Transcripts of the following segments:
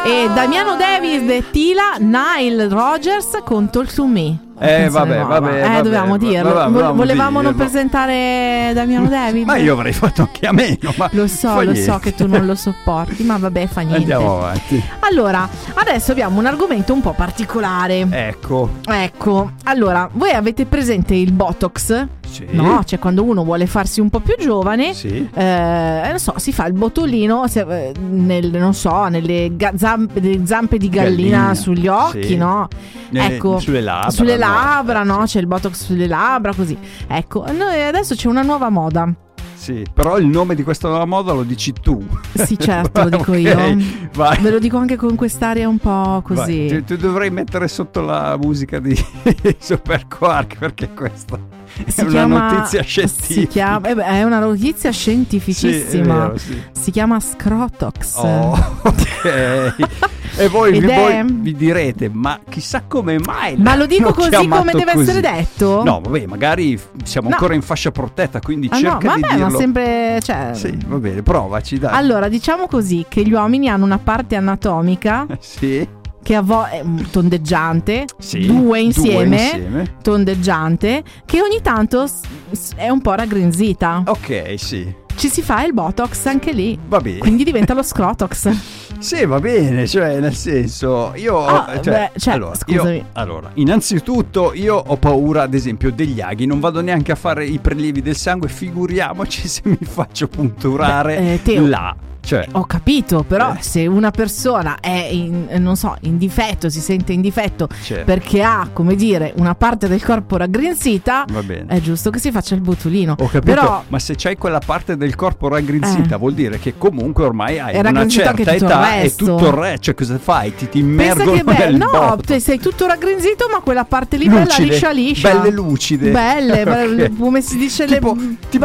E Damiano Davis e Tila, Nile Rodgers con Talk to Me. Vabbè, dovevamo dirlo. Volevamo non presentare Damiano Davis. Ma io avrei fatto anche a meno. Ma lo so che tu non lo sopporti, ma vabbè, fa niente. Andiamo avanti. Allora, adesso abbiamo un argomento un po' particolare. Ecco. Allora, voi avete presente il Botox? Sì. No, cioè quando uno vuole farsi un po' più giovane, sì. Non so, si fa il botolino nelle zampe di gallina sugli occhi, sì. No? Ecco, sulle labbra, no? C'è il Botox sulle labbra, così. Ecco, noi adesso c'è una nuova moda. Sì, però il nome di questa nuova moda lo dici tu. Sì, certo, lo dico io. Vai. Ve lo dico anche con quest'aria un po' così. Tu dovrei mettere sotto la musica di Super Quark, perché questa è una notizia scientifica. È una notizia scientificissima. Sì, sì. Si chiama Scrotox. Oh, ok. E voi vi direte, ma chissà come mai. Ma lo dico così come deve essere detto? No, vabbè, magari siamo ancora in fascia protetta, quindi cerca di dirlo. Ma sempre, Sì, va bene, provaci, dai. Allora, diciamo così, che gli uomini hanno una parte anatomica sì. Che è tondeggiante, sì, due insieme, tondeggiante, che ogni tanto è un po' raggrinzita. Ok, sì. Ci si fa il Botox anche lì. Va bene. Quindi diventa lo Scrotox. Sì, va bene, cioè nel senso allora, innanzitutto io ho paura, ad esempio, degli aghi, non vado neanche a fare i prelievi del sangue, figuriamoci se mi faccio punturare là. Cioè, ho capito, però se una persona è in difetto, si sente in difetto, certo, perché ha, come dire, una parte del corpo raggrinzita, va bene, è giusto che si faccia il botulino. Ho capito, però, ma se c'hai quella parte del corpo raggrinzita vuol dire che comunque ormai hai una certa età e tutto il resto, cioè cosa fai? Ti immergono nel no, sei tutto raggrinzito, ma quella parte lì bella liscia, belle lucide, belle, come si dice, tipo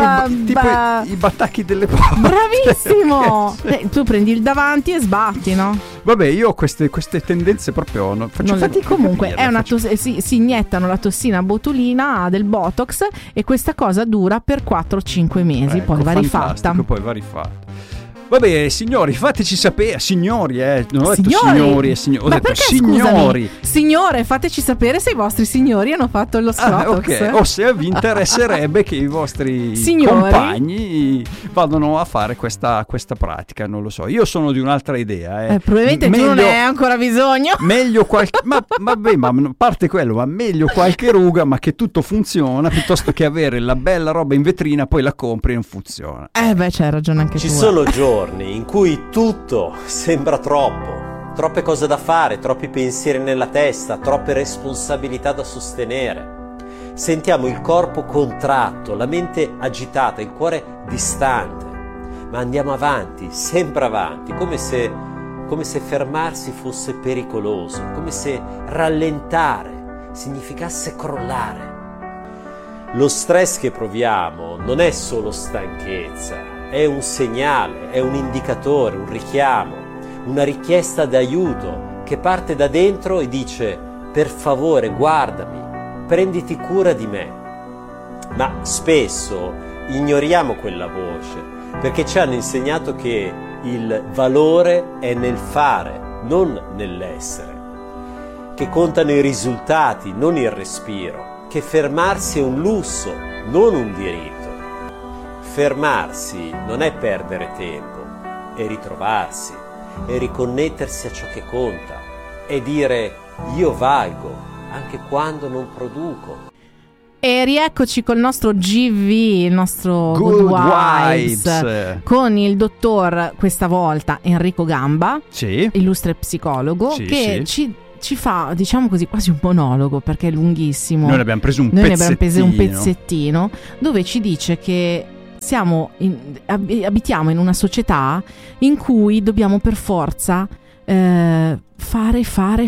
i battacchi delle porte. Bravissimo. Tu prendi il davanti e sbatti, no? Vabbè, io ho queste tendenze proprio faccio fatica. Comunque si iniettano la tossina botulina del Botox e questa cosa dura per 4-5 mesi, poi va rifatta. Vabbè, signori, fateci sapere. Signori, non ho detto signori. Ho detto signori. Signore, fateci sapere se i vostri signori hanno fatto lo Scrotox. Ok, o se vi interesserebbe che i vostri compagni vadano a fare questa pratica, non lo so. Io sono di un'altra idea. Probabilmente tu non ne hai ancora bisogno. Meglio qualche ma a parte quello, ma meglio qualche ruga, ma che tutto funziona, piuttosto che avere la bella roba in vetrina, poi la compri e non funziona. C'hai ragione anche tu. Ci sono giorni in cui tutto sembra troppe cose da fare, troppi pensieri nella testa, troppe responsabilità da sostenere. Sentiamo il corpo contratto, la mente agitata, il cuore distante, ma andiamo avanti, sempre avanti, come se fermarsi fosse pericoloso, come se rallentare significasse crollare. Lo stress che proviamo non è solo stanchezza, è un segnale, è un indicatore, un richiamo, una richiesta d'aiuto che parte da dentro e dice: per favore guardami, prenditi cura di me. Ma spesso ignoriamo quella voce perché ci hanno insegnato che il valore è nel fare, non nell'essere, che contano i risultati, non il respiro, che fermarsi è un lusso, non un diritto. Fermarsi non è perdere tempo, è ritrovarsi, è riconnettersi a ciò che conta, è dire io valgo anche quando non produco. E rieccoci col nostro GV, il nostro Good Vibes, con il dottor, questa volta Enrico Gamba, illustre psicologo, che ci fa, diciamo così, quasi un monologo, perché è lunghissimo. Noi ne abbiamo preso un pezzettino dove ci dice che abitiamo in una società in cui dobbiamo per forza fare.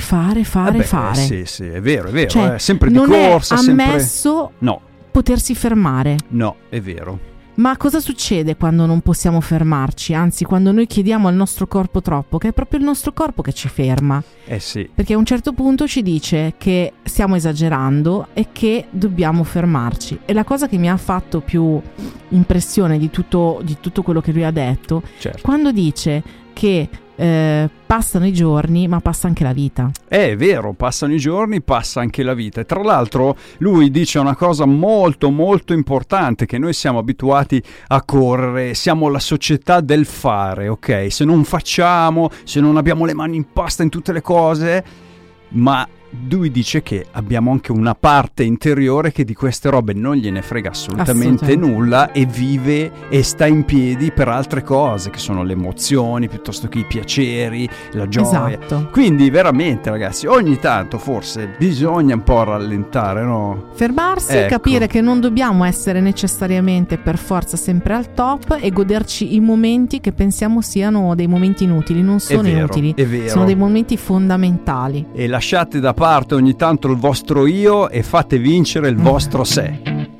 Sì, è vero, cioè, sempre di corsa, non è ammesso potersi fermare. No, è vero. Ma cosa succede quando non possiamo fermarci? Anzi, quando noi chiediamo al nostro corpo troppo, che è proprio il nostro corpo che ci ferma. Sì. Perché a un certo punto ci dice che stiamo esagerando e che dobbiamo fermarci. E la cosa che mi ha fatto più impressione di tutto quello che lui ha detto, quando dice che passano i giorni, ma passa anche la vita. È vero, passano i giorni, passa anche la vita. E tra l'altro lui dice una cosa molto molto importante, che noi siamo abituati a correre, siamo la società del fare, ok? Se non facciamo, se non abbiamo le mani in pasta in tutte le cose, ma lui dice che abbiamo anche una parte interiore che di queste robe non gliene frega assolutamente nulla e vive e sta in piedi per altre cose, che sono le emozioni piuttosto che i piaceri, la gioia. Esatto. Quindi veramente, ragazzi, ogni tanto forse bisogna un po' rallentare, no? Fermarsi, ecco. Capire che non dobbiamo essere necessariamente per forza sempre al top e goderci i momenti che pensiamo siano dei momenti inutili. Non sono inutili, è vero. Sono dei momenti fondamentali. E lasciate da parte ogni tanto il vostro io e fate vincere il vostro sé.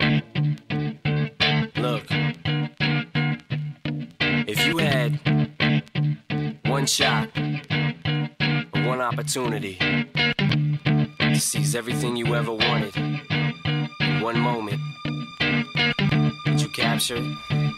Look, if you had one shot or one opportunity to seize everything you ever wanted in one moment, would you capture it?